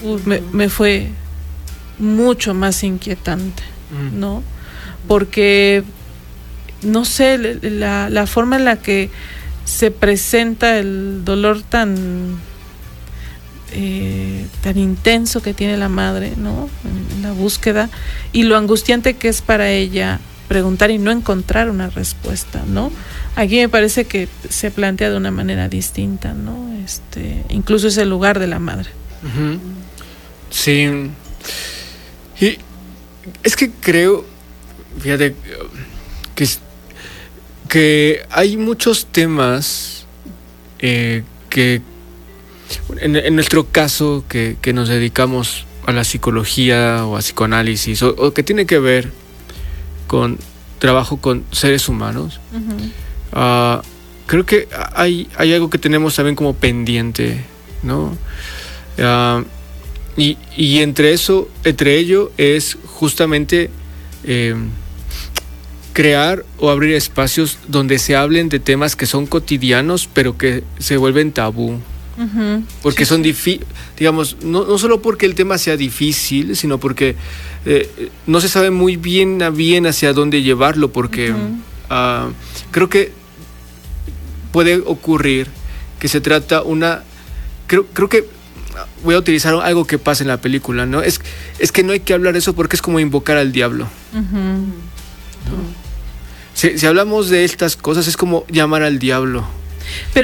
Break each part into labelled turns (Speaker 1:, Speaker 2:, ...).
Speaker 1: me fue mucho más inquietante, ¿no? Porque, no sé, la forma en la que se presenta el dolor tan intenso que tiene la madre, ¿no? En la búsqueda, y lo angustiante que es para ella preguntar y no encontrar una respuesta, ¿no? Aquí me parece que se plantea de una manera distinta, ¿no? Incluso es el lugar de la madre.
Speaker 2: Uh-huh. Sí. Y es que creo, fíjate, que hay muchos temas que en nuestro caso que nos dedicamos a la psicología o a psicoanálisis o que tiene que ver con trabajo con seres humanos. Uh-huh. Creo que hay algo que tenemos también como pendiente, ¿no? Y entre ello es justamente crear o abrir espacios donde se hablen de temas que son cotidianos pero que se vuelven tabú. Uh-huh. Porque son difíciles, digamos, no solo porque el tema sea difícil, sino porque no se sabe muy bien hacia dónde llevarlo, porque uh-huh. Creo que puede ocurrir que se trata creo que voy a utilizar algo que pasa en la película, ¿no? Es que no hay que hablar de eso porque es como invocar al diablo. Uh-huh. ¿No? Si hablamos de estas cosas es como llamar al diablo. Pero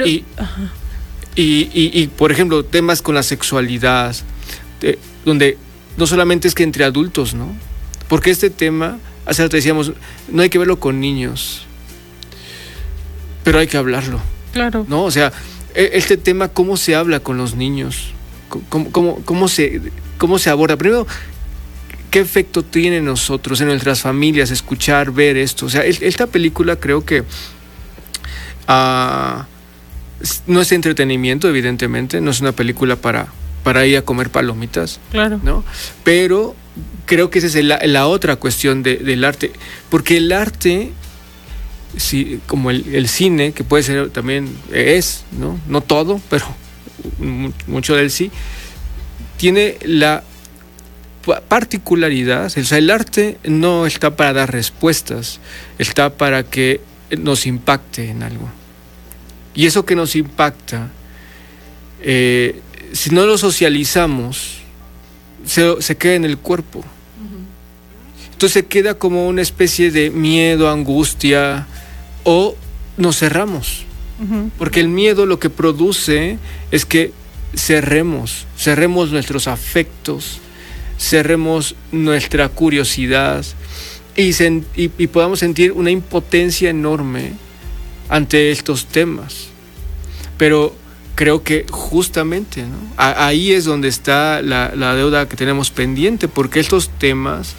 Speaker 2: y por ejemplo, temas con la sexualidad, donde no solamente es que entre adultos, ¿no? Porque este tema, hace rato decíamos, no hay que verlo con niños, pero hay que hablarlo. Claro. ¿No? O sea, este tema, ¿cómo se habla con los niños? ¿Cómo se aborda? Primero, ¿qué efecto tiene en nosotros, en nuestras familias, escuchar, ver esto? O sea, esta película creo que no es entretenimiento, evidentemente, no es una película para ir a comer palomitas, claro, ¿no? Pero creo que esa es la otra cuestión del arte, porque el arte, sí, como el cine, que puede ser también, no todo, pero mucho del sí, tiene la particularidad, o sea, el arte no está para dar respuestas, está para que nos impacte en algo. Y eso que nos impacta, si no lo socializamos, se queda en el cuerpo. Uh-huh. Entonces queda como una especie de miedo, angustia, o nos cerramos. Uh-huh. Porque el miedo lo que produce es que cerremos nuestros afectos, cerremos nuestra curiosidad y podamos sentir una impotencia enorme ante estos temas. Pero creo que justamente, ¿no? Ahí es donde está la deuda que tenemos pendiente, porque estos temas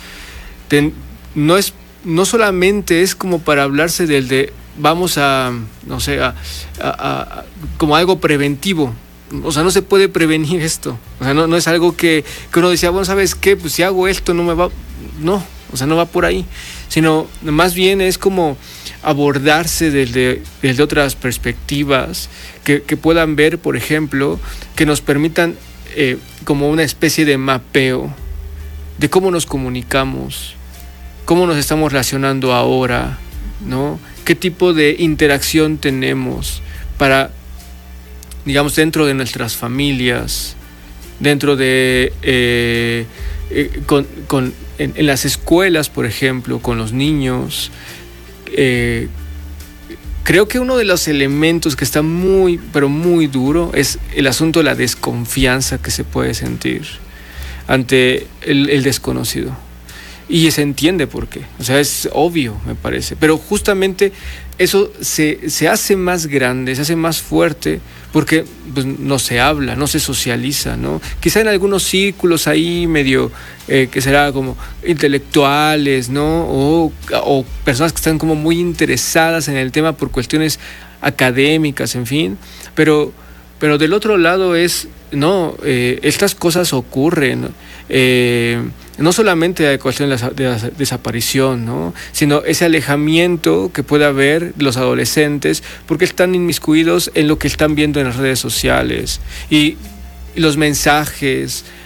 Speaker 2: no solamente es como para hablarse del vamos a, no sé, a como algo preventivo. O sea, no se puede prevenir esto. O sea, no es algo que uno decía, bueno, ¿sabes qué? Pues si hago esto no me va... No, o sea, no va por ahí. Sino más bien es como abordarse desde otras perspectivas que puedan ver, por ejemplo, que nos permitan como una especie de mapeo de cómo nos comunicamos, cómo nos estamos relacionando ahora, ¿no? ¿Qué tipo de interacción tenemos para, digamos, dentro de nuestras familias, dentro de en las escuelas, por ejemplo, con los niños? Creo que uno de los elementos que está muy, pero muy duro es el asunto de la desconfianza que se puede sentir ante el desconocido. Y se entiende por qué, o sea, es obvio, me parece, pero justamente eso se hace más grande, se hace más fuerte porque pues, no se habla, no se socializa, ¿no? Quizá en algunos círculos ahí medio que será como intelectuales, ¿no? O personas que están como muy interesadas en el tema por cuestiones académicas, en fin, pero del otro lado es, no, estas cosas ocurren, no solamente la cuestión de la desaparición, ¿no? Sino ese alejamiento que puede haber los adolescentes porque están inmiscuidos en lo que están viendo en las redes sociales y los mensajes,